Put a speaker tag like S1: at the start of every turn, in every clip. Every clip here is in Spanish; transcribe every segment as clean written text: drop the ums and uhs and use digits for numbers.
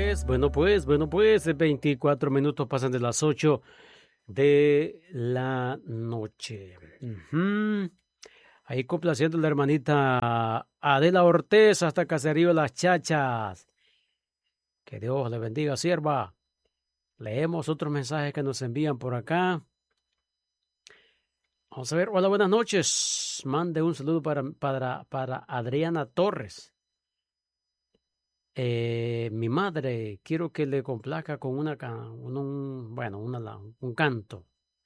S1: pues, 24 minutos pasan de las 8 de la noche. Ahí complaciendo a la hermanita Adela Ortiz hasta Caserío Las Chachas. Que Dios le bendiga, sierva. Leemos otros mensajes que nos envían por acá. Vamos a ver. Hola, buenas noches. Mande un saludo para Adriana Torres. Mi madre, quiero que le complazca con un canto.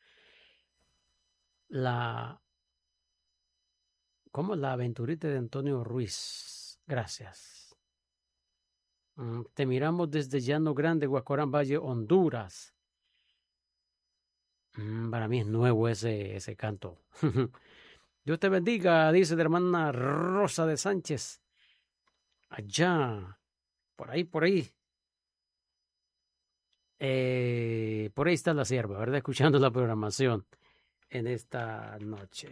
S1: ¿Cómo? La aventurita de Antonio Ruiz. Gracias. Te miramos desde Llano Grande, Guacorán Valle, Honduras. Para mí es nuevo ese canto. Dios te bendiga, dice la hermana Rosa de Sánchez. Allá. Por ahí. Por ahí está la sierva, ¿verdad? Escuchando la programación en esta noche.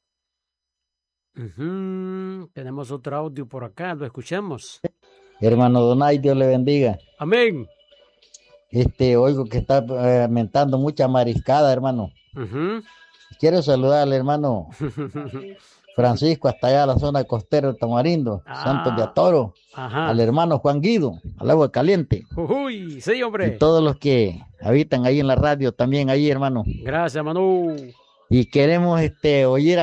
S1: Tenemos otro audio por acá, lo escuchamos.
S2: Hermano Donay, Dios le bendiga.
S1: Amén.
S2: Oigo que está mentando mucha mariscada, hermano. Quiero saludar al hermano Francisco hasta allá a la zona costera de Tamarindo, Santos de Atoro, al hermano Juan Guido, al agua caliente.
S1: Uy, sí, hombre.
S2: Y todos los que habitan ahí en la radio también ahí, hermano.
S1: Gracias, Manu.
S2: Y queremos oír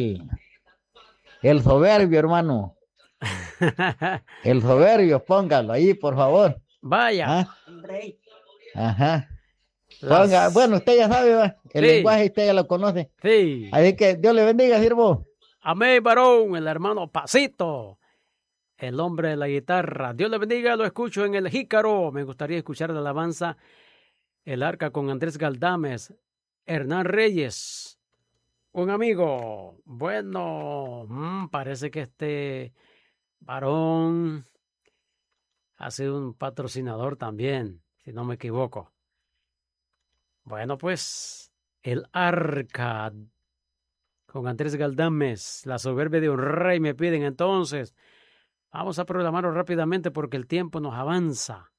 S2: el soberbio, hermano. El soberbio, póngalo ahí, por favor.
S1: Vaya.
S2: Ajá. Ponga, bueno, usted ya sabe, ¿va? El lenguaje usted ya lo conoce.
S1: Sí.
S2: Así que Dios le bendiga, siervo.
S1: Amén, varón, el hermano Pasito, el hombre de la guitarra. Dios le bendiga, lo escucho en el Jícaro. Me gustaría escuchar la alabanza El Arca con Andrés Galdames, Hernán Reyes, un amigo. Bueno, parece que este varón ha sido un patrocinador también, si no me equivoco. Bueno, pues, El Arca con Andrés Galdames, La soberbia de un rey, me piden entonces. Vamos a programarlo rápidamente porque el tiempo nos avanza.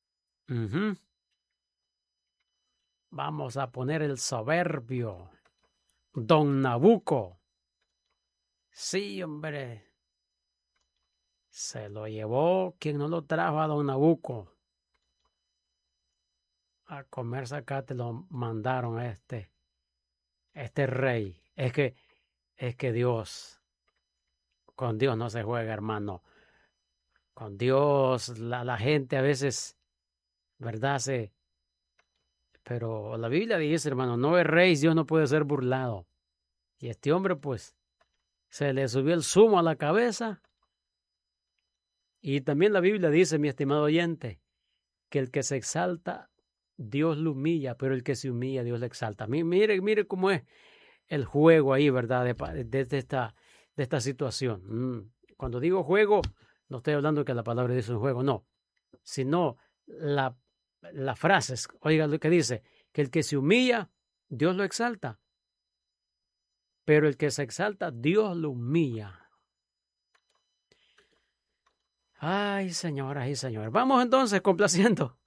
S1: Vamos a poner el soberbio. Don Nabucco. Sí, hombre. Se lo llevó quien no lo trajo a Don Nabucco. A comer zacate lo mandaron a este rey. Es que Dios, con Dios no se juega, hermano. Con Dios la gente a veces, ¿verdad? Pero la Biblia dice, hermano, no erréis, Dios no puede ser burlado. Y este hombre, pues, se le subió el zumo a la cabeza. Y también la Biblia dice, mi estimado oyente, que el que se exalta, Dios lo humilla, pero el que se humilla, Dios le exalta. Mire cómo es el juego ahí, ¿verdad? De esta situación. Cuando digo juego, no estoy hablando que la palabra dice un juego, no, sino la frase, oiga lo que dice, que el que se humilla, Dios lo exalta, pero el que se exalta, Dios lo humilla. Ay, señoras y señores, vamos entonces complaciendo